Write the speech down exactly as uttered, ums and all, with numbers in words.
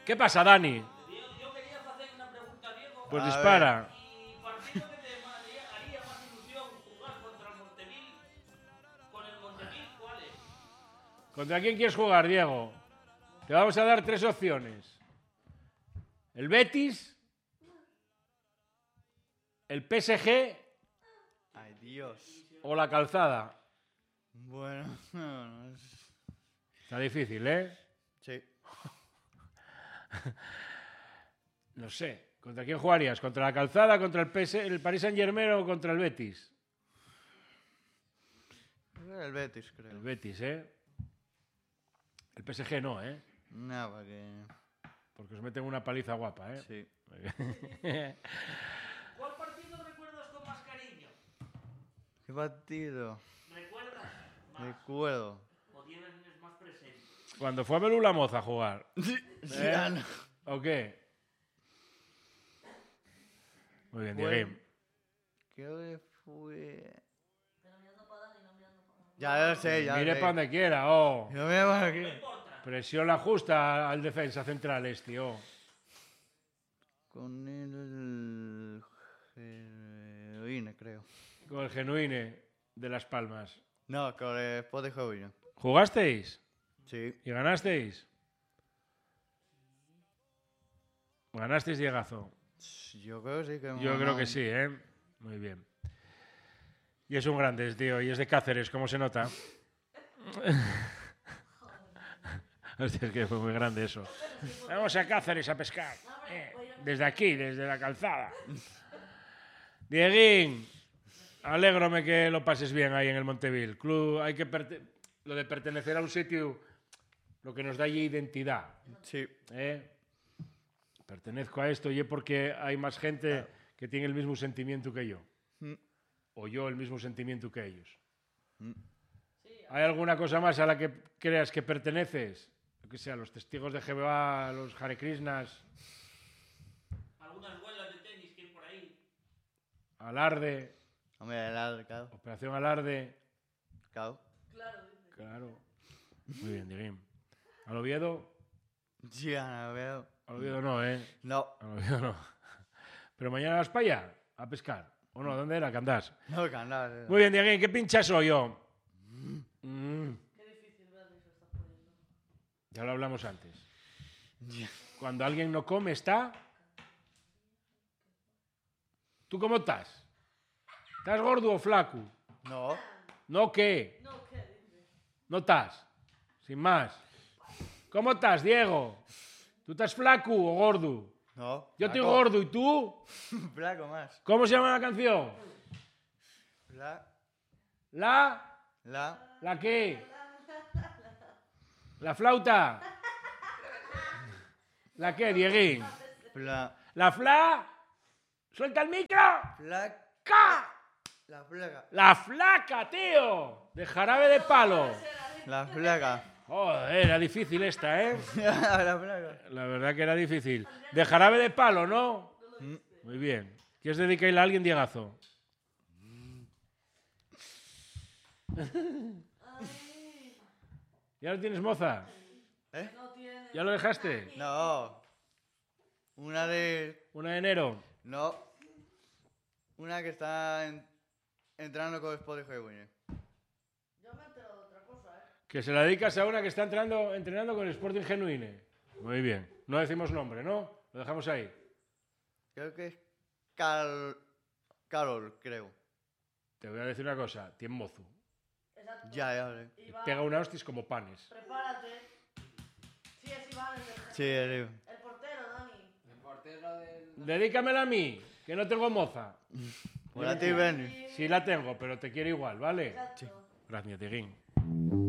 ¿Qué pasa, Dani? Yo quería hacer una pregunta a Diego. Pues A dispara. ¿Y partido que te haría- haría más ilusión jugar contra el Montevil? ¿Con el Montevil cuál es? ¿Contra quién quieres jugar, Diego? Te vamos a dar tres opciones. El Betis, el P S G Ay, Dios. o la Calzada. Bueno, no, no es- Está difícil, ¿eh? Sí. No sé. ¿Contra quién jugarías? ¿Contra la Calzada, contra el, P S el Paris Saint-Germain o contra el Betis? El Betis, creo. El Betis, ¿eh? El P S G no, ¿eh? No, porque... Porque os meten una paliza guapa, ¿eh? Sí. ¿Cuál partido recuerdas con más cariño? ¿Qué partido? ¿Recuerdas más Recuerdo. o tienes más presente? Cuando fue a Belula Moza a jugar. Sí, ah, no. ¿O qué? Muy bien, Fue- Diego. Creo que fue... Ya lo sé, ya lo Mire sé. para donde quiera, oh. Yo me voy aquí. Presión la justa al defensa central este, oh. Con el... Heroína, creo. Con el genuine de Las Palmas. No, con el Sport de Heroína. ¿Jugasteis? Sí. ¿Y ganasteis? ¿Ganasteis, Diegazo? Yo creo que sí. Que hemos Yo creo ganado. que sí, ¿eh? Muy bien. Y es un grande, tío, y es de Cáceres, ¿cómo se nota? Hostia, es que fue muy grande eso. Vamos a Cáceres a pescar. Eh, desde aquí, desde la calzada. Dieguín, alégrome que lo pases bien ahí en el Montevil. Club, hay que perte- lo de pertenecer a un sitio, lo que nos da allí identidad. Sí. ¿eh? Pertenezco a esto y es porque hay más gente que tiene el mismo sentimiento que yo. Mm. O yo el mismo sentimiento que ellos. Mm. ¿Hay alguna cosa más a la que creas que perteneces? Yo que sé, a los testigos de Jehová, a los Hare Krishnas, ¿Algunas huelas de tenis que hay por ahí? Alarde, Hombre, el claro. Operación Alarde. Claro. Claro. Muy bien, Dieguín. ¿Al Oviedo? Sí, Ana, veo. Al Oviedo no, ¿eh? No, Al Oviedo no. Pero mañana vas para allá, a pescar. ¿O no? ¿Dónde era que andás? no, que andar. Muy bien, Dieguín, ¿qué pincha soy yo? Mm. Ya lo hablamos antes. Cuando alguien no come, está... ¿Tú cómo estás? ¿Estás gordo o flaco? No. ¿No qué? No estás. Sin más. ¿Cómo estás, Diego? ¿Tú estás flaco o gordo? No. Yo estoy flaco. gordo, ¿y tú? Flaco más. ¿Cómo se llama la canción? La. ¿La? La. ¿La qué? ¿La flauta? ¿La qué, Dieguín? La. ¿La fla? ¡Suelta el micro! Flaca. ¡Ca! La flaca. ¡La flaca, tío! De jarabe de palo. La flaca. Joder, era difícil esta, ¿eh? La flaca. La verdad que era difícil. De jarabe de palo, ¿no? Mm. Muy bien. ¿Quieres dedicarle a alguien, Diegazo? ¿Ya lo tienes, moza? ¿Eh? ¿Ya lo dejaste? No. Una de. ¿Una de enero? No. Una que está en- entrando con el Sport de Heroína. Que se la dedicas a una que está entrenando, entrenando con el Sporting Genuine. Muy bien. No decimos nombre, ¿no? Lo dejamos ahí. Creo que es Cal... Carol, creo. Te voy a decir una cosa. Tiene mozo. Ya, ya, ya. Te pega una hostias como panes. Prepárate. Sí, es Iván, el, Sí, sí. el portero, Dani. El portero del... Dedícamela a mí, que no tengo moza. Hola, tío Benny. Sí la tengo, pero te quiero igual, ¿vale? Exacto. Gracias, Tiguín.